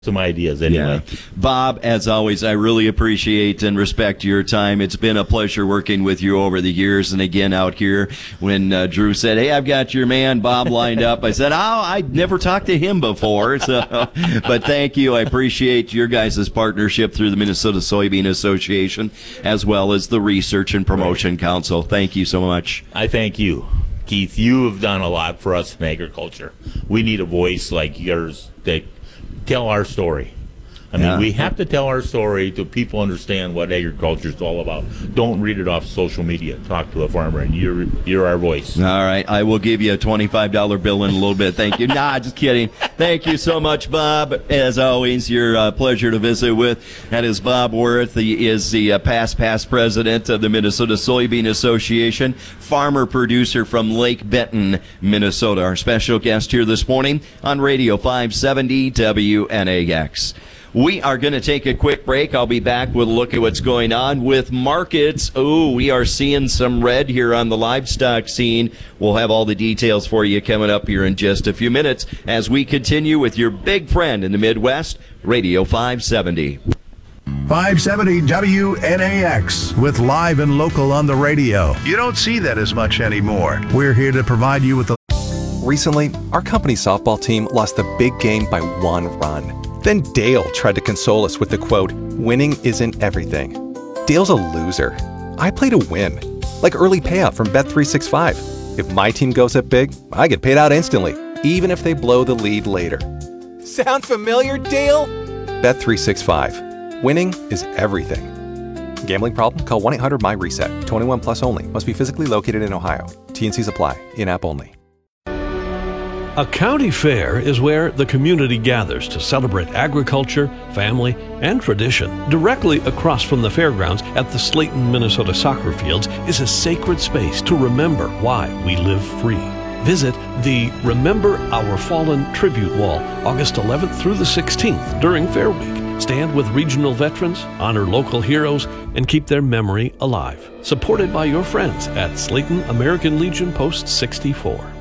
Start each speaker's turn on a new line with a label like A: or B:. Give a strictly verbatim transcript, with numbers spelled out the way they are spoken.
A: some ideas anyway.
B: Yeah. Bob, as always, I really appreciate and respect your time. It's been a pleasure working with you over the years. And again, out here, when uh, Drew said, hey, I've got your man Bob lined up, I said, oh, I'd never talked to him before. So, but thank you. I appreciate your guys' partnership through the Minnesota Soybean Association, as well as the Research and Promotion Council. Thank you so much.
A: I thank you, Keith. You have done a lot for us in agriculture. We need a voice like yours that tell our story. I mean,
B: Yeah.
A: we have to tell our story to people understand what agriculture is all about. Don't read it off social media. Talk to a farmer, and you're you're our voice.
B: All right. I will give you a twenty-five dollar bill in a little bit. Thank you. Nah, just kidding. Thank you so much, Bob. As always, your uh, pleasure to visit with. That is Bob Worth. He is the uh, past, past president of the Minnesota Soybean Association, farmer producer from Lake Benton, Minnesota. Our special guest here this morning on Radio five seventy W N A X. We are going to take a quick break. I'll be back with a look at what's going on with markets. Oh, we are seeing some red here on the livestock scene. We'll have all the details for you coming up here in just a few minutes as we continue with your big friend in the Midwest, Radio five seventy.
C: five seventy W N A X with live and local on the radio. You don't see that as much anymore. We're here to provide you with the...
D: Recently, our company softball team lost the big game by one run. Then Dale tried to console us with the quote, winning isn't everything. Dale's a loser. I play to win. Like early payout from Bet three sixty-five. If my team goes up big, I get paid out instantly, even if they blow the lead later. Sound familiar, Dale? Bet three sixty-five. Winning is everything. Gambling problem? Call one eight hundred M Y reset. twenty-one plus only. Must be physically located in Ohio. T and Cs apply. In-app only.
E: A county fair is where the community gathers to celebrate agriculture, family, and tradition. Directly across from the fairgrounds at the Slayton, Minnesota soccer fields is a sacred space to remember why we live free. Visit the Remember Our Fallen Tribute Wall August eleventh through the sixteenth during Fair Week. Stand with regional veterans, honor local heroes, and keep their memory alive. Supported by your friends at Slayton American Legion Post sixty-four.